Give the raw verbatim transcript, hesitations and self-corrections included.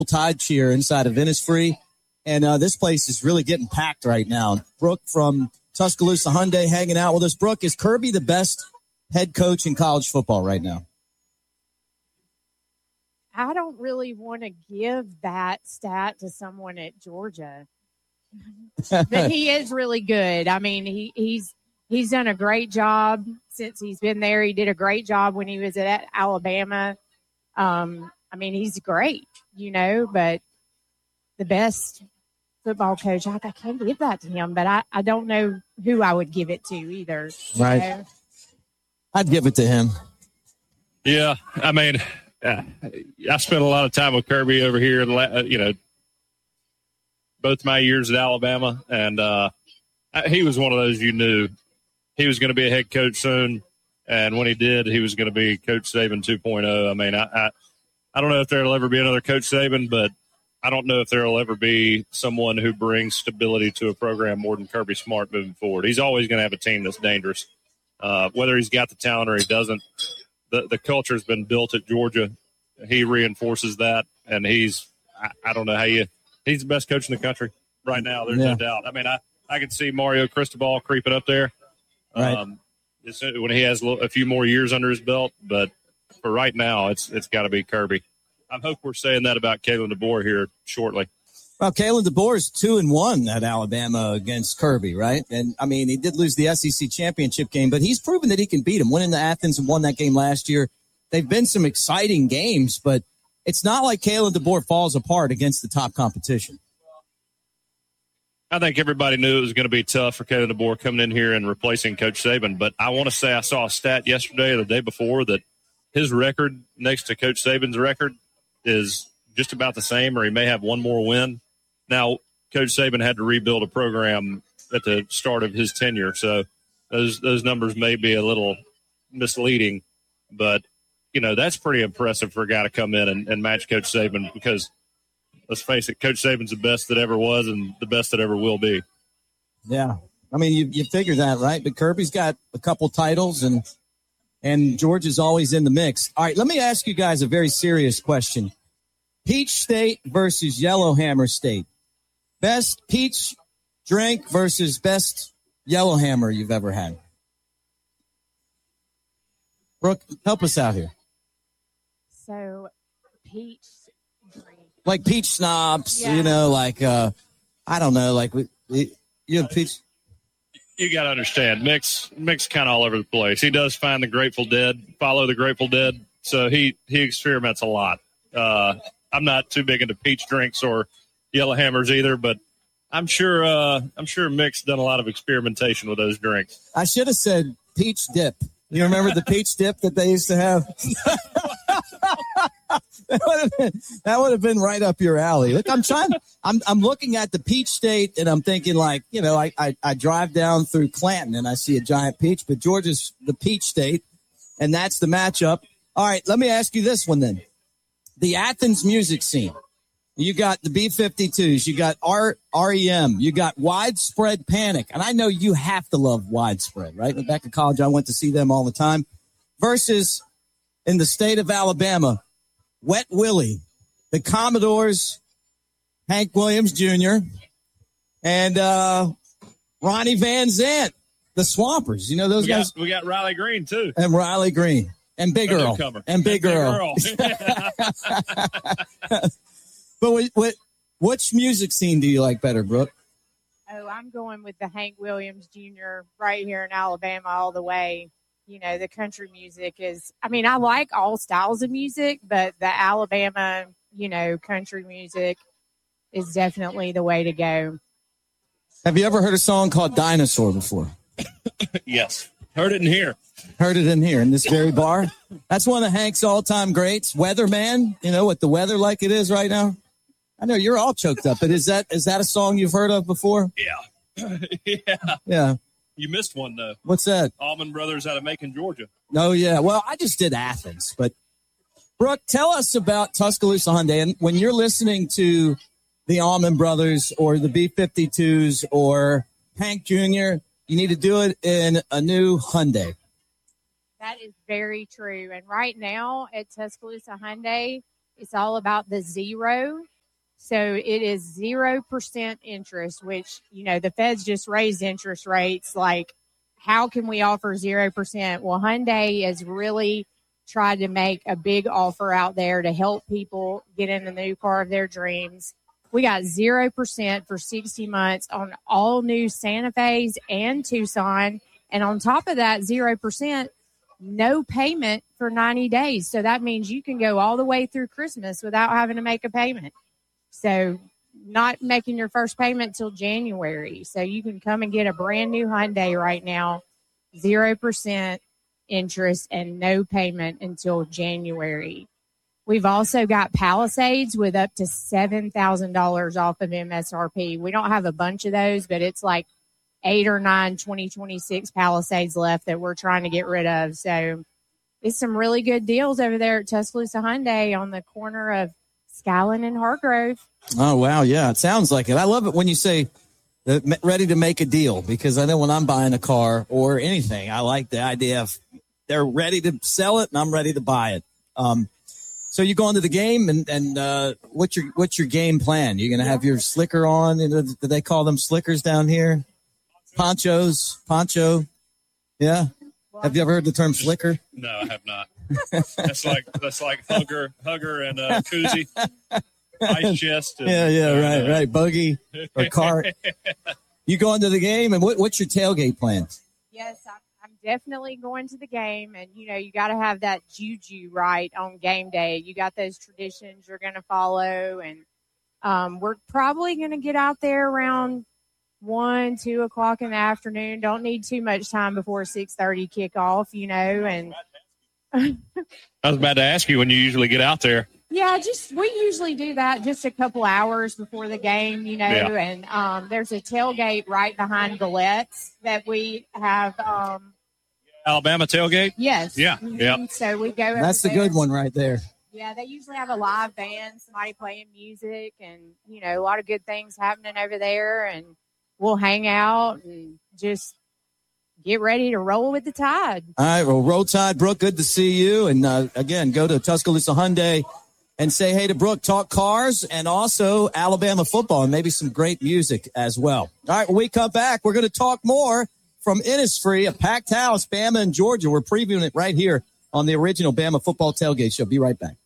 Tide cheer inside of Innisfree. And uh, this place is really getting packed right now. Brooke from Tuscaloosa Hyundai hanging out with us. Brooke, is Kirby the best head coach in college football right now? I don't really want to give that stat to someone at Georgia. But he is really good. I mean, he, he's he's done a great job since he's been there. He did a great job when he was at Alabama. Um, I mean, he's great, you know, but the best football coach, I, I can't give that to him, but I, I don't know who I would give it to either. Right. Know? I'd give it to him. Yeah, I mean, uh, I spent a lot of time with Kirby over here, you know, both my years at Alabama, and uh, he was one of those you knew he was going to be a head coach soon, and when he did, he was going to be Coach Saban two point oh. I mean, I, I I don't know if there will ever be another Coach Saban, but I don't know if there will ever be someone who brings stability to a program more than Kirby Smart moving forward. He's always going to have a team that's dangerous, uh, whether he's got the talent or he doesn't. The the culture has been built at Georgia. He reinforces that, and he's I, I don't know how you he's the best coach in the country right now. There's yeah. no doubt. I mean, I, I can see Mario Cristobal creeping up there right. um, when he has a few more years under his belt, but for right now, it's it's got to be Kirby. I hope we're saying that about Kalen DeBoer here shortly. Well, Kalen DeBoer is two and one at Alabama against Kirby, right? And I mean, he did lose the S E C championship game, but he's proven that he can beat him. Went into Athens and won that game last year. They've been some exciting games, but it's not like Kalen DeBoer falls apart against the top competition. I think everybody knew it was going to be tough for Kalen DeBoer coming in here and replacing Coach Saban, but I want to say I saw a stat yesterday or the day before that his record next to Coach Saban's record is just about the same, or he may have one more win. Now, Coach Saban had to rebuild a program at the start of his tenure, so those those numbers may be a little misleading, but, you know, that's pretty impressive for a guy to come in and, and match Coach Saban because, let's face it, Coach Saban's the best that ever was and the best that ever will be. Yeah. I mean, you, you figure that, right? But Kirby's got a couple titles, and and George is always in the mix. All right, let me ask you guys a very serious question. Peach State versus Yellowhammer State. Best peach drink versus best Yellowhammer you've ever had. Brooke, help us out here. So, peach drink. Like peach snobs, yeah. you know, like, uh, I don't know, like, we, we, you have peach. You got to understand, Mick's, Mick's kind of all over the place. He does find the Grateful Dead, follow the Grateful Dead, so he, he experiments a lot. Uh, I'm not too big into peach drinks or Yellowhammers either, but I'm sure uh, I'm sure Mick's done a lot of experimentation with those drinks. I should have said peach dip. You remember the peach dip that they used to have? that, would have been, that would have been right up your alley. Look, I'm trying. I'm I'm looking at the Peach State, and I'm thinking, like, you know, I, I I drive down through Clanton and I see a giant peach, but Georgia's the Peach State, and that's the matchup. All right, let me ask you this one then. The Athens music scene. You got the B fifty-twos. You got R- REM. You got Widespread Panic. And I know you have to love Widespread, right? Back in college, I went to see them all the time. Versus in the state of Alabama, Wet Willie, the Commodores, Hank Williams Junior, and uh, Ronnie Van Zant, the Swampers. You know those we guys? Got, we got Riley Green, too. And Riley Green. And Big Earl. And Big Earl. But what, what, which music scene do you like better, Brooke? Oh, I'm going with the Hank Williams Junior right here in Alabama all the way. You know, the country music is, I mean, I like all styles of music, but the Alabama, you know, country music is definitely the way to go. Have you ever heard a song called Dinosaur before? Yes. Heard it in here. Heard it in here, in this very bar. That's one of Hank's all-time greats. Weatherman, you know, with the weather like it is right now. I know you're all choked up, but is that is that a song you've heard of before? Yeah. yeah. Yeah. You missed one, though. What's that? Allman Brothers out of Macon, Georgia. Oh, yeah. Well, I just did Athens. But, Brooke, tell us about Tuscaloosa Hyundai. And when you're listening to the Allman Brothers or the B fifty-twos or Hank Junior, you need to do it in a new Hyundai. That is very true. And right now at Tuscaloosa Hyundai, it's all about the zero. So it is zero percent interest, which, you know, the Feds just raised interest rates. Like, how can we offer zero percent? Well, Hyundai has really tried to make a big offer out there to help people get in the new car of their dreams. We got zero percent for sixty months on all new Santa Fe's and Tucson. And on top of that, zero percent, no payment for ninety days. So that means you can go all the way through Christmas without having to make a payment. So not making your first payment till January. So you can come and get a brand new Hyundai right now, zero percent interest and no payment until January. We've also got Palisades with up to seven thousand dollars off of M S R P. We don't have a bunch of those, but it's like eight or nine twenty twenty-six Palisades left that we're trying to get rid of. So it's some really good deals over there at Tuscaloosa Hyundai on the corner of Skyland and Hargrove. Oh, wow. Yeah, it sounds like it. I love it when you say uh, ready to make a deal, because I know when I'm buying a car or anything, I like the idea of they're ready to sell it and I'm ready to buy it. Um, So you go into the game, and, and uh, what's your what's your game plan? You're going to have your slicker on? Do they call them slickers down here? Ponchos, poncho. Yeah. Have you ever heard the term slicker? No, I have not. That's like that's like hugger, hugger, and uh, koozie, ice chest. And, yeah, yeah, uh, right, right. Buggy or cart. You go into the game, and what, what's your tailgate plan? Yes, I'm, I'm definitely going to the game, and you know you got to have that juju right on game day. You got those traditions you're going to follow, and um, we're probably going to get out there around one, two o'clock in the afternoon. Don't need too much time before six thirty kickoff, you know. And I was about to ask you when you usually get out there. Yeah, just we usually do that just a couple hours before the game, you know. Yeah. And um, there's a tailgate right behind Galette's that we have. Um, Alabama tailgate? Yes. Yeah, Mhm. yeah. So we go. over That's the there. good one right there. Yeah, they usually have a live band, somebody playing music, and you know a lot of good things happening over there. And we'll hang out and just get ready to roll with the tide. All right, well, roll tide, Brooke. Good to see you. And uh, again, go to Tuscaloosa Hyundai and say hey to Brooke. Talk cars and also Alabama football and maybe some great music as well. All right, when we come back, we're going to talk more from Innisfree, a packed house, Bama and Georgia. We're previewing it right here on the original Bama Football Tailgate Show. Be right back.